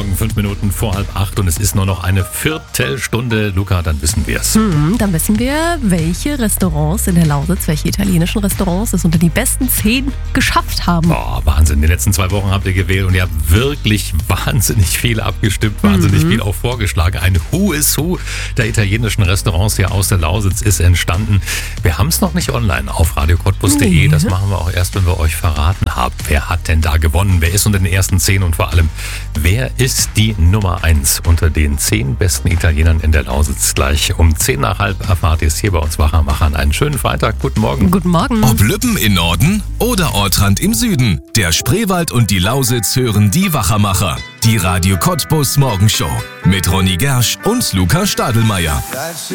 Morgen, 5 Minuten vor 7:30 und es ist nur noch eine Viertelstunde. Luca, dann wissen wir es. Dann wissen wir, welche Restaurants in der Lausitz, welche italienischen Restaurants es unter die besten 10 geschafft haben. Boah, Wahnsinn. Die letzten 2 Wochen habt ihr gewählt und ihr habt wirklich wahnsinnig viel abgestimmt, wahnsinnig viel auch vorgeschlagen. Ein Who is Who der italienischen Restaurants hier aus der Lausitz ist entstanden. Wir haben es noch nicht online auf radiocottbus.de. Das machen wir auch erst, wenn wir euch verraten haben. Wer hat denn da gewonnen? Wer ist unter den ersten 10 und vor allem, wer ist die Nummer 1 unter den 10 besten Italienern in der Lausitz? Gleich um 10:10 erfahrt ihr es hier bei uns Wachermachern. Einen schönen Freitag. Guten Morgen. Guten Morgen. Ob Lübben im Norden oder Ortrand im Süden, der Spreewald und die Lausitz hören die Wachermacher. Die Radio Cottbus Morgenshow mit Ronny Gersch und Luca Stadelmeier.